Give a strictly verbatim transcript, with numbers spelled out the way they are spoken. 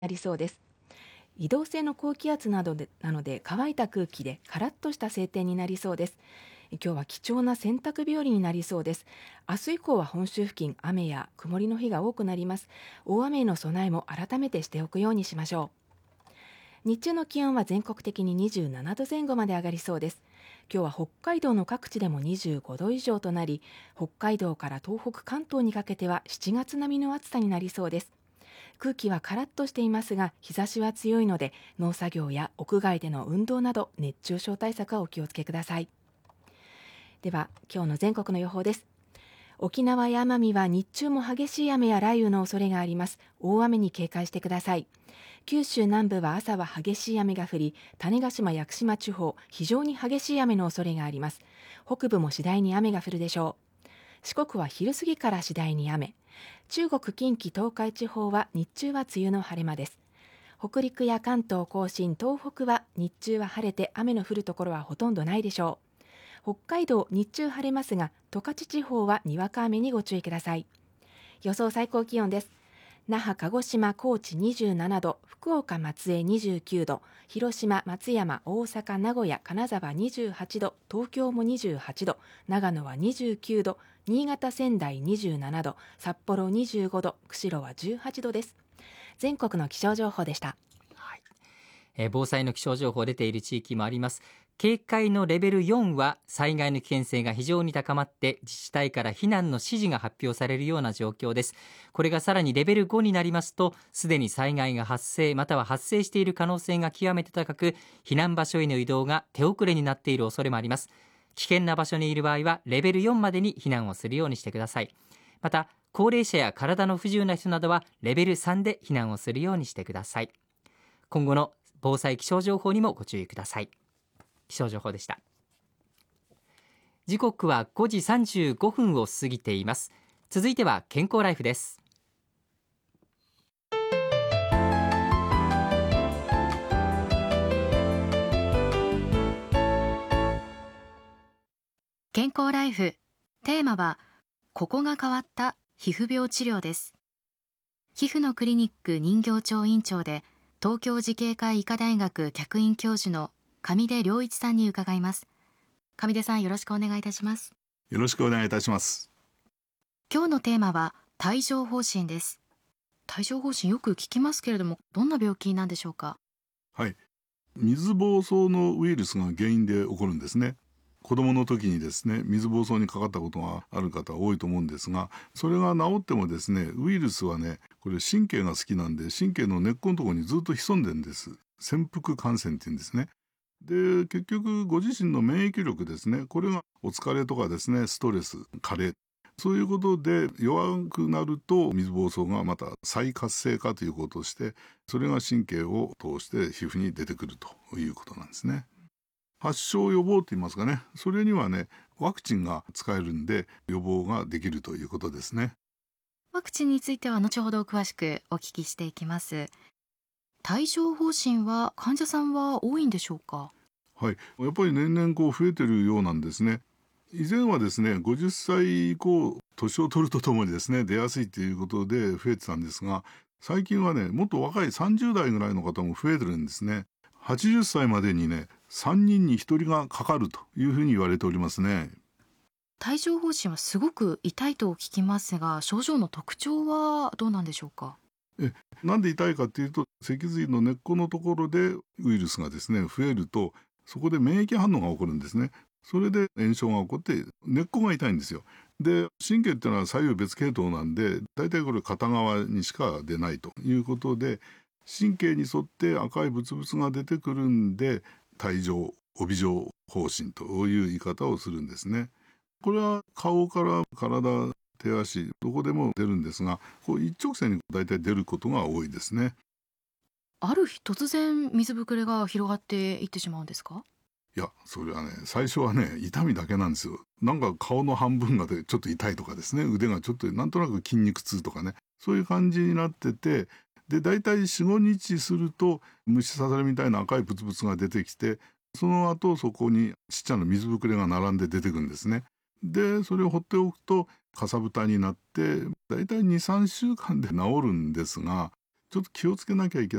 なりそうです。移動性の高気圧などでなので乾いた空気でカラッとした晴天になりそうです。今日は貴重な洗濯日和になりそうです。明日以降は本州付近雨や曇りの日が多くなります。大雨への備えも改めてしておくようにしましょう。日中の気温は全国的ににじゅうななどぜん後まで上がりそうです。今日は北海道の各地でもにじゅうごど以上となり、北海道から東北関東にかけてはしちがつ並みの暑さになりそうです。空気はカラッとしていますが日差しは強いので農作業や屋外での運動など熱中症対策はお気をつけください。では今日の全国の予報です。沖縄や奄美は日中も激しい雨や雷雨の恐れがあります。大雨に警戒してください。九州南部は朝は激しい雨が降り、種子島・屋久島地方非常に激しい雨の恐れがあります。北部も次第に雨が降るでしょう。四国は昼過ぎから次第に雨。中国近畿東海地方は日中は梅雨の晴れ間です。北陸や関東甲信東北は日中は晴れて雨の降るところはほとんどないでしょう。北海道日中晴れますが十勝地方はにわか雨にご注意ください。予想最高気温です。那覇、鹿児島、高知にじゅうななど、福岡、松江にじゅうきゅうど、広島、松山、大阪、名古屋、金沢にじゅうはちど、東京もにじゅうはちど、長野はにじゅうきゅうど、新潟、仙台にじゅうななど、札幌にじゅうごど、釧路はじゅうはちどです。全国の気象情報でした。 はい、えー、防災の気象情報出ている地域もあります。警戒のレベルよんは災害の危険性が非常に高まって自治体から避難の指示が発表されるような状況です。これがさらにレベルごになりますとすでに災害が発生または発生している可能性が極めて高く避難場所への移動が手遅れになっている恐れもあります。危険な場所にいる場合はレベルよんまでに避難をするようにしてください。また高齢者や体の不自由な人などはレベルさんで避難をするようにしてください。今後の防災気象情報にもご注意ください。気象情報でした。時刻はごじさんじゅうごふんを過ぎています。続いては健康ライフです。 健康ライフ、テーマはここが変わった皮膚病治療です。皮膚のクリニック人形町院長で東京慈恵会医科大学客員教授の上出良一さんに伺います。上出さん、よろしくお願いいたします。 よろしくお願いいたします。 今日のテーマは帯状疱疹です。帯状疱疹よく聞きますけれども、どんな病気なんでしょうか？ はい、水疱瘡のウイルスが原因で起こるんですね。子供の時にですね、水疱瘡にかかったことがある方多いと思うんですが、それが治ってもですね、ウイルスはね、これ神経が好きなんで神経の根っこのところにずっと潜んでるんです。潜伏感染っていうんですね。で、結局ご自身の免疫力ですね、これがお疲れとかですね、ストレス、加齢、そういうことで弱くなると水疱瘡がまた再活性化ということをして、それが神経を通して皮膚に出てくるということなんですね。発症予防といいますかね、それにはね、ワクチンが使えるんで予防ができるということですね。 ワクチンについては後ほど詳しくお聞きしていきます。帯状疱疹は患者さんは多いんでしょうか？ はい、やっぱり年々こう増えてるようなんですね。以前はですね、ごじゅっさい以降年を取るとともにですね出やすいということで増えてたんですが、最近はねもっと若いさんじゅうだいぐらいの方も増えてるんですね。はちじゅっさいまでにねさんにんにひとりがかかるというふうに言われておりますね。 帯状疱疹はすごく痛いと聞きますが、症状の特徴はどうなんでしょうか？ えなんで痛いかっていうと、脊髄の根っこのところでウイルスがですね増えると、そこで免疫反応が起こるんですね。それで炎症が起こって根っこが痛いんですよ。で、神経っていうのは左右別系統なんで、だいたいこれ片側にしか出ないということで、神経に沿って赤いブツブツが出てくるんで、帯状帯状疱疹という言い方をするんですね。これは顔から体、手足どこでも出るんですが、こう一直線にだいたい出ることが多いですね。 ある日突然水ぶくれが広がっていってしまうんですか？ いや、それはね、最初はね痛みだけなんですよ。なんか顔の半分がでちょっと痛いとかですね、腕がちょっとなんとなく筋肉痛とかね、そういう感じになってて、でだいたい よん、ごにちすると虫刺されみたいな赤いブツブツが出てきて、その後そこにちっちゃな水ぶくれが並んで出てくるんですね。でそれを放っておくとかさぶたになってだいたい にさんしゅうかんで治るんですが、ちょっと気をつけなきゃいけ